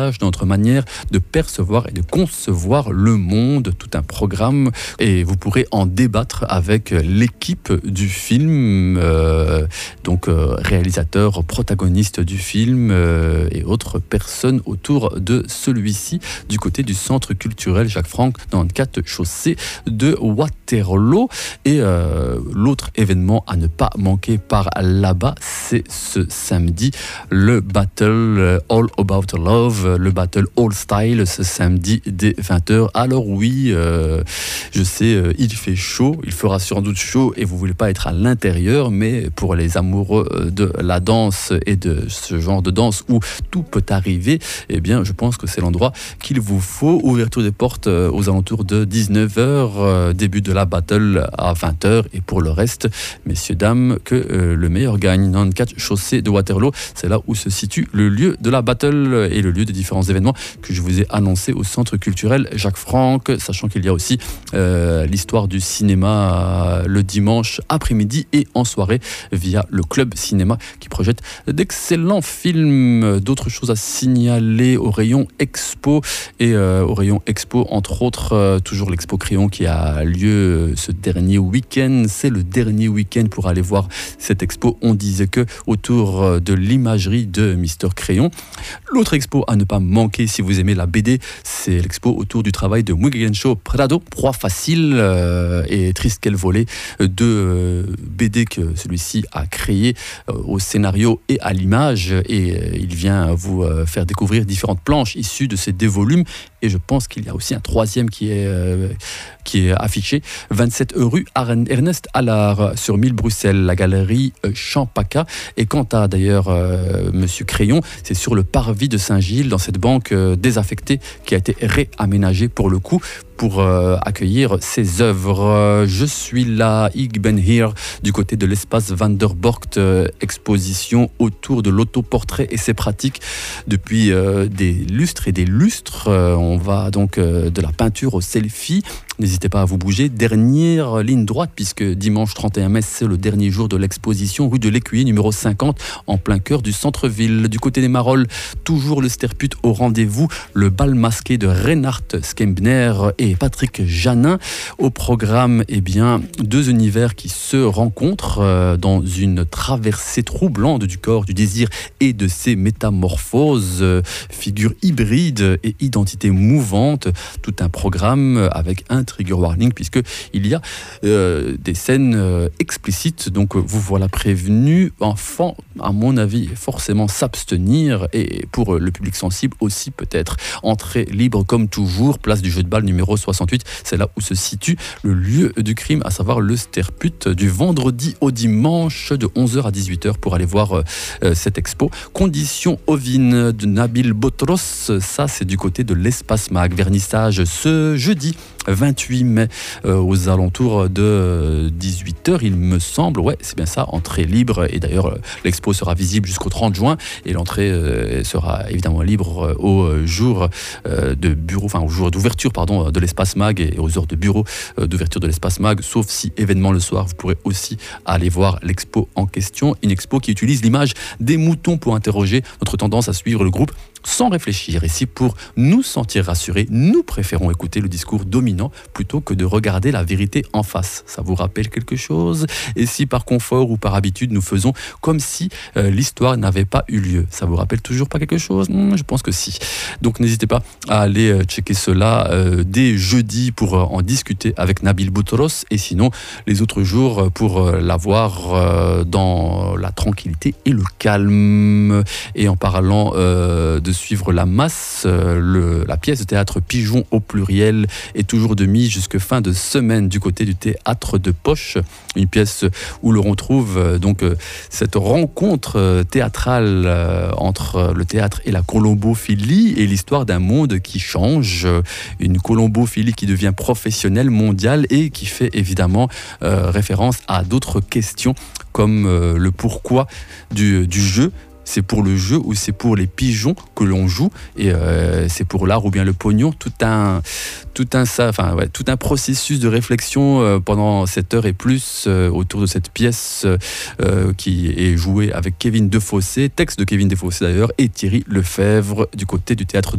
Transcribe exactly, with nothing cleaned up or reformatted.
notre manière de percevoir et de concevoir le monde, tout un programme, et vous pourrez en débattre avec l'équipe du film, euh, donc euh, réalisateur, protagoniste du film euh, et autres personnes autour de celui-ci du côté du centre culturel Jacques Franck dans le quatre chaussée de Waterloo. Et euh, l'autre événement à ne pas manquer par là-bas, c'est ce samedi, le Battle All About Love, le Battle All Style, ce samedi dès vingt heures. Alors oui, euh, je sais, euh, il fait chaud, il fera sans doute chaud et vous ne voulez pas être à l'intérieur, mais pour les amoureux de la danse et de ce genre de danse où tout peut arriver, eh bien je pense que c'est l'endroit qu'il vous faut. Ouverture des portes euh, aux alentours de dix-neuf heures, euh, début de la battle à vingt heures, et pour le reste, messieurs, dames, que euh, le meilleur gagne. Dans le quatre chaussée de Waterloo, c'est là où se situe le lieu de la battle et le lieu des différents événements que je vous ai annoncés au centre culturel Jacques Franck, sachant qu'il y a aussi euh, l'histoire du cinéma euh, le dimanche après-midi et en soirée via le Club Cinéma qui projette d'excellents films. D'autres choses à signaler au rayon Expo, et euh, au rayon Expo, entre autres, euh, toujours l'Expo Crayon qui a lieu ce dernier week-end. C'est le dernier week-end pour aller voir cette expo. On disait que autour de l'imagerie de Mister Crayon. L'autre expo à ne pas manquer si vous aimez la B D, c'est l'expo autour du travail de Miguel Ángel Prado, Proie facile euh, et Triste qu'elle volée, deux euh, B D que celui-ci a créé euh, au scénario et à l'image, et euh, il vient vous euh, faire découvrir différentes planches issues de ces deux volumes. Et je pense qu'il y a aussi un troisième qui est, euh, qui est affiché, vingt-sept rue Ernest Allard sur mille Bruxelles, la galerie euh, Champaka. Et quant à d'ailleurs euh, Monsieur Crayon, c'est sur le parvis de Saint-Gilles, dans cette banque euh, désaffectée qui a été réaménagée pour le coup, pour euh, accueillir ses œuvres. Je suis là, Ik ben hier, du côté de l'espace Van der Borgt, euh, exposition autour de l'autoportrait et ses pratiques depuis euh, des lustres et des lustres. Euh, on va donc euh, de la peinture au selfie. N'hésitez pas à vous bouger. Dernière ligne droite, puisque dimanche trente et un mai, c'est le dernier jour de l'exposition, rue de l'Écuyer, numéro cinquante, en plein cœur du centre-ville. Du côté des Marolles, toujours le Sterput au rendez-vous, le bal masqué de Reinhard Skembner et Patrick Janin. Au programme, eh bien, deux univers qui se rencontrent euh, dans une traversée troublante du corps, du désir et de ses métamorphoses, euh, figures hybrides et identités mouvantes. Tout un programme avec un trigger warning, puisqu'il y a euh, des scènes euh, explicites, donc vous voilà prévenu. Enfant, à mon avis, forcément s'abstenir, et pour le public sensible aussi peut-être. Entrée libre comme toujours, place du jeu de balle numéro soixante-huit, c'est là où se situe le lieu du crime, à savoir le Sterput, du vendredi au dimanche de onze heures à dix-huit heures pour aller voir euh, cette expo. Conditions ovines de Nabil Botros, ça c'est du côté de l'Espace Mag. Vernissage ce jeudi vingt-huit mai euh, aux alentours de dix-huit heures, il me semble. Ouais, c'est bien ça, entrée libre. Et d'ailleurs, l'expo sera visible jusqu'au trente juin, et l'entrée euh, sera évidemment libre euh, au jour euh, de bureau, enfin au jour d'ouverture, pardon, de l'espace Mag, et aux heures de bureau euh, d'ouverture de l'espace Mag, sauf si événement le soir, vous pourrez aussi aller voir l'expo en question. Une expo qui utilise l'image des moutons pour interroger notre tendance à suivre le groupe sans réfléchir. Et si pour nous sentir rassurés, nous préférons écouter le discours dominant plutôt que de regarder la vérité en face. Ça vous rappelle quelque chose? Et si par confort ou par habitude, nous faisons comme si euh, l'histoire n'avait pas eu lieu, ça vous rappelle toujours pas quelque chose? hmm, Je pense que si. Donc n'hésitez pas à aller euh, checker cela euh, dès jeudi pour euh, en discuter avec Nabil Boutros, et sinon les autres jours pour euh, l'avoir euh, dans la tranquillité et le calme. Et en parlant euh, de suivre la masse, euh, le, la pièce de théâtre Pigeon au pluriel est toujours de mise jusque fin de semaine du côté du théâtre de Poche, une pièce où l'on retrouve euh, donc euh, cette rencontre euh, théâtrale euh, entre le théâtre et la colombophilie, et l'histoire d'un monde qui change, euh, une colombophilie qui devient professionnelle, mondiale, et qui fait évidemment euh, référence à d'autres questions comme euh, le pourquoi du, du jeu. C'est pour le jeu ou c'est pour les pigeons que l'on joue, et euh, c'est pour l'art ou bien le pognon. Tout un, tout un, ça, enfin, ouais, tout un processus de réflexion euh, pendant cette heure et plus euh, autour de cette pièce euh, qui est jouée avec Kevin Defossé, texte de Kevin Defossé d'ailleurs, et Thierry Lefebvre du côté du théâtre